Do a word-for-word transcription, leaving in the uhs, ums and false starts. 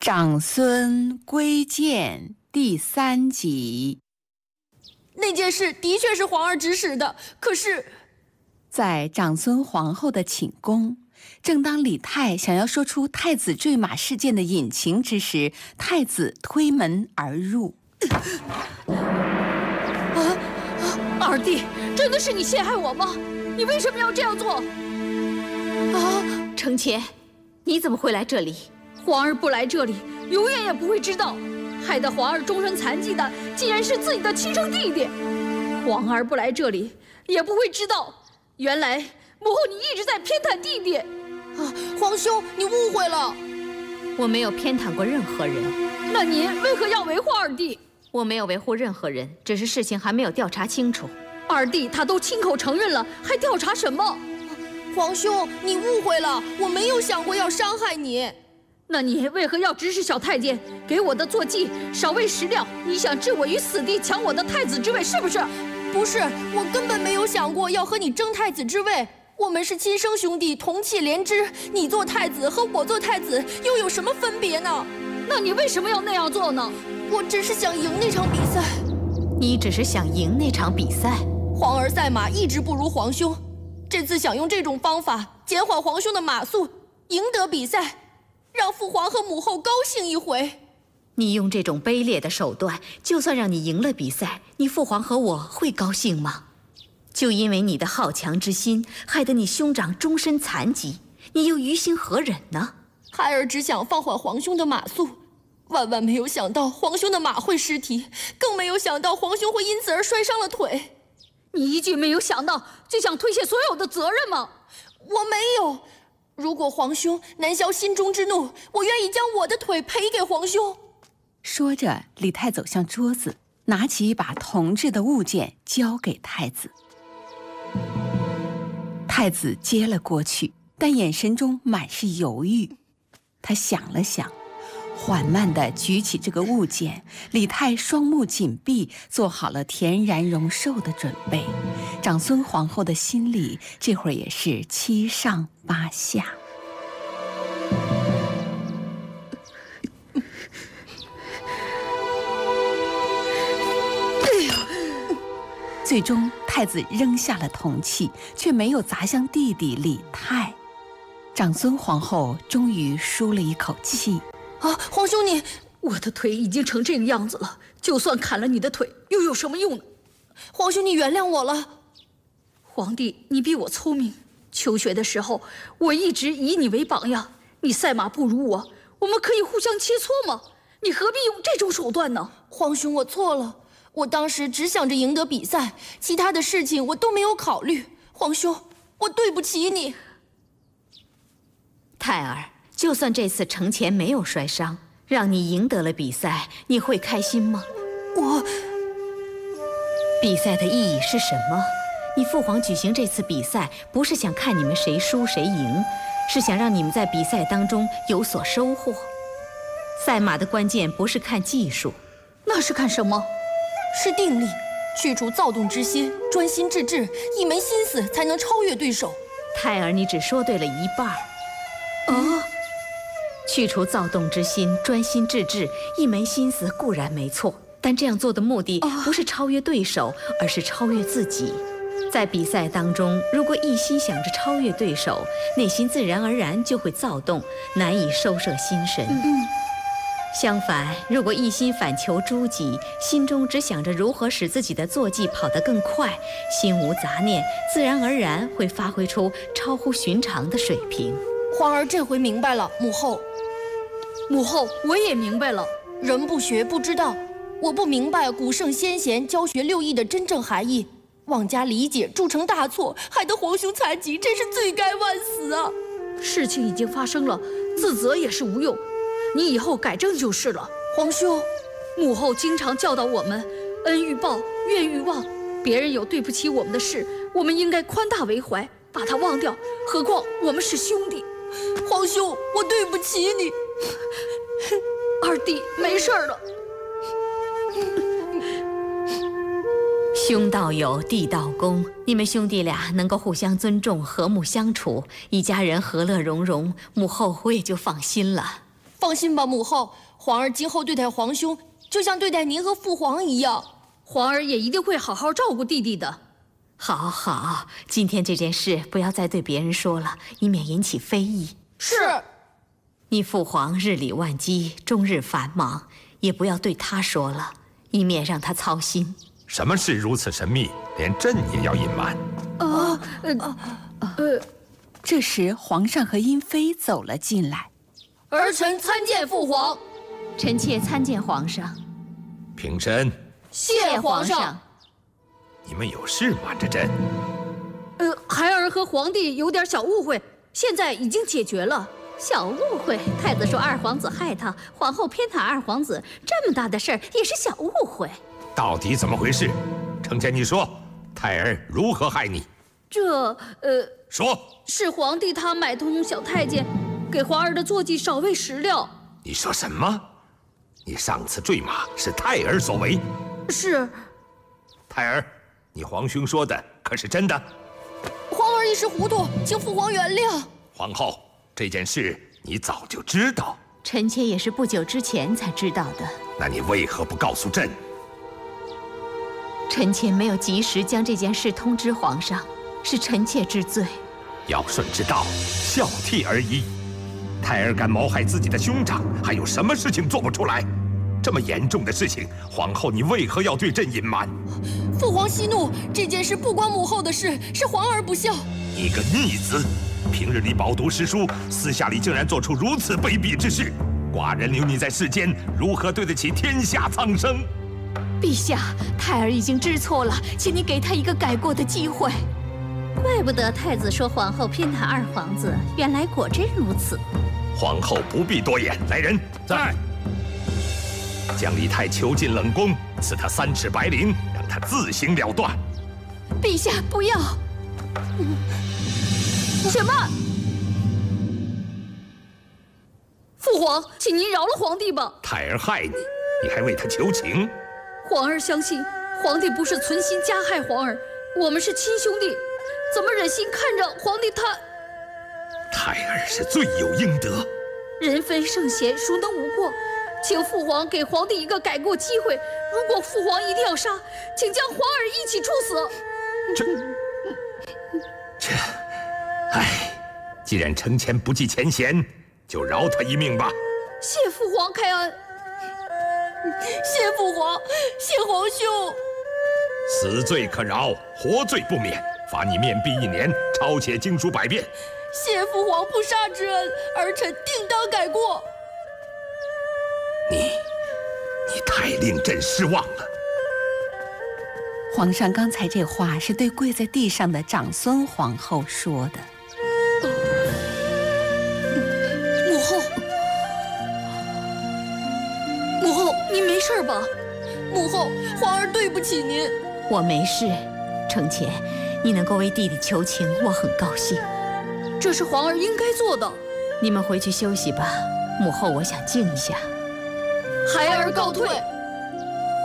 长孙归建第三集。 那件事的确是皇儿指使的，可是， 在长孙皇后的寝宫，正当李泰想要说出太子坠马事件的隐情之时，太子推门而入。 啊啊！二弟，真的是你陷害我吗？你为什么要这样做？啊！ 承乾，你怎么会来这里？ 皇儿不来这里，永远也不会知道，害得皇儿终身残疾的，竟然是自己的亲生弟弟。皇儿不来这里，也不会知道，原来母后你一直在偏袒弟弟。啊，皇兄，你误会了， 我没有偏袒过任何人。 那您为何要维护二弟？ 我没有维护任何人，只是事情还没有调查清楚。 二弟他都亲口承认了，还调查什么？皇兄，你误会了，我没有想过要伤害你。那你为何要指使小太监给我的坐骑少喂食料？你想置我于死地，抢我的太子之位，是不是？不是，我根本没有想过要和你争太子之位。我们是亲生兄弟，同气连枝。你做太子和我做太子又有什么分别呢？那你为什么要那样做呢？我只是想赢那场比赛。 你只是想赢那场比赛？ 皇儿赛马一直不如皇兄，这次想用这种方法减缓皇兄的马速，赢得比赛，让父皇和母后高兴一回。 你用这种卑劣的手段，就算让你赢了比赛，你父皇和我会高兴吗？就因为你的好强之心，害得你兄长终身残疾，你又于心何忍呢？ 孩儿只想放缓皇兄的马速，万万没有想到皇兄的马会失蹄，更没有想到皇兄会因此而摔伤了腿。你一句没有想到就想推卸所有的责任吗？我没有。如果皇兄难消心中之怒，我愿意将我的腿赔给皇兄。 说着，李泰走向桌子，拿起一把铜制的物件交给太子。太子接了过去，但眼神中满是犹豫。他想了想，缓慢地举起这个物件。李泰双目紧闭，做好了恬然容受的准备。长孙皇后的心里这会儿也是七上八下。最终，太子扔下了铜器，却没有砸向弟弟李泰。长孙皇后终于舒了一口气。 啊，皇兄你，我的腿已经成这个样子了，就算砍了你的腿，又有什么用呢？皇兄你原谅我了。皇帝，你比我聪明。求学的时候，我一直以你为榜样。你赛马不如我，我们可以互相切磋吗？你何必用这种手段呢？皇兄，我错了。我当时只想着赢得比赛，其他的事情我都没有考虑。皇兄，我对不起你。 泰儿，就算这次承乾没有摔伤，让你赢得了比赛，你会开心吗？ 我…… 比赛的意义是什么？你父皇举行这次比赛，不是想看你们谁输谁赢，是想让你们在比赛当中有所收获。赛马的关键不是看技术， 那是看什么？是定力，去除躁动之心，专心致志，一门心思才能超越对手。 泰儿，你只说对了一半儿。 啊！ 去除躁动之心，专心致志，一门心思固然没错，但这样做的目的不是超越对手，而是超越自己。在比赛当中，如果一心想着超越对手，内心自然而然就会躁动，难以收摄心神。 嗯嗯。 相反，如果一心反求诸己，心中只想着如何使自己的坐骑跑得更快，心无杂念，自然而然会发挥出超乎寻常的水平。 皇儿这回明白了，母后。母后，我也明白了。人不学不知道，我不明白古圣先贤教学六艺的真正含义，妄加理解，铸成大错，害得皇兄残疾，真是罪该万死啊！事情已经发生了，自责也是无用。你以后改正就是了。皇兄，母后经常教导我们，恩欲报，怨欲忘。别人有对不起我们的事，我们应该宽大为怀，把它忘掉。何况我们是兄弟。皇兄，我对不起你。二弟，没事了。 兄道友，弟道恭，你们兄弟俩能够互相尊重，和睦相处，一家人和乐融融，母后我也就放心了。 放心吧，母后，皇儿今后对待皇兄，就像对待您和父皇一样。 皇儿也一定会好好照顾弟弟的。 好好，今天这件事不要再对别人说了，以免引起非议。 是。 你父皇日理万机，终日繁忙，也不要对他说了，以免让他操心。 什么事如此神秘，连朕也要隐瞒？ 啊，呃，呃， 这时皇上和英妃走了进来。 儿臣参见父皇。 臣妾参见皇上。 平身。 谢皇上。 你们有事瞒着朕？ 呃，孩儿和皇帝有点小误会，现在已经解决了。 小误会？太子说二皇子害他，皇后偏袒二皇子，这么大的事儿也是小误会。 到底怎么回事？承前，你说，太儿如何害你？ 这，呃， 说。 是皇帝他买通小太监，给皇儿的坐骑少喂食料。 你说什么？你上次坠马是太儿所为？ 是。 太儿，你皇兄说的可是真的？ 皇儿一时糊涂，请父皇原谅。 皇后，这件事你早就知道。 臣妾也是不久之前才知道的。 那你为何不告诉朕？ 臣妾没有及时将这件事通知皇上，是臣妾之罪。 尧舜之道，孝悌而已。太儿敢谋害自己的兄长，还有什么事情做不出来？这么严重的事情，皇后你为何要对朕隐瞒？ 父皇息怒，这件事不关母后的事，是皇儿不孝。 你个逆子！平日里饱读诗书，私下里竟然做出如此卑鄙之事，寡人留你在世间，如何对得起天下苍生？ 陛下，太儿已经知错了，请你给他一个改过的机会。怪不得太子说皇后偏袒二皇子，原来果真如此。 皇后不必多言，来人，在。将李泰囚禁冷宫，赐他三尺白绫，让他自行了断。 陛下不要！ 什么？父皇，请您饶了皇帝吧。 太儿害你，你还为他求情？ 皇儿相信皇帝不是存心加害皇儿，我们是亲兄弟，怎么忍心看着皇帝他…… 太儿是罪有应得。 人非圣贤，孰能无过？请父皇给皇帝一个改过机会。如果父皇一定要杀，请将皇儿一起处死。 这，这，唉，既然承前不计前嫌，就饶他一命吧。 谢父皇开恩。 谢父皇，谢皇兄。 死罪可饶，活罪不免，罚你面壁一年，抄写经书百遍。 谢父皇不杀之恩，儿臣定当改过。 你，你太令朕失望了。 皇上刚才这话是对跪在地上的长孙皇后说的。 母后，母后，您没事吧？ 母后，皇儿对不起您。 我没事，承前，你能够为弟弟求情，我很高兴。 这是皇儿应该做的。 你们回去休息吧，母后我想静一下。 孩儿告退。